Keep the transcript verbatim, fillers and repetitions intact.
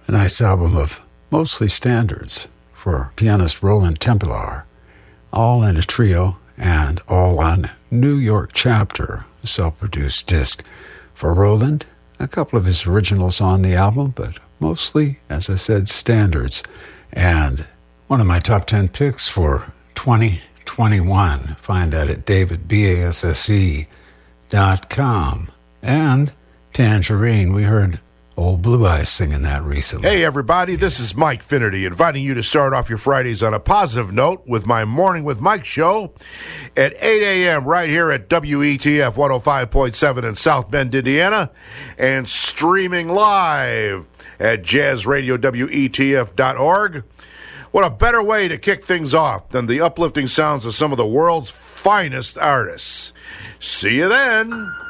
A nice album of mostly standards for pianist Roland Tempelar, all in a trio and all on New York Chapter, a self-produced disc. For Roland, a couple of his originals on the album, but mostly, as I said, standards. And one of my top ten picks for twenty twenty-one. Find that at david basse dot com. And Tangerine, we heard Old Blue Eyes singing that recently. Hey, everybody, this is Mike Finnerty, inviting you to start off your Fridays on a positive note with my Morning with Mike show at eight a.m. right here at W E T F one oh five point seven in South Bend, Indiana, and streaming live at jazz radio W E T F dot org. What a better way to kick things off than the uplifting sounds of some of the world's finest artists. See you then.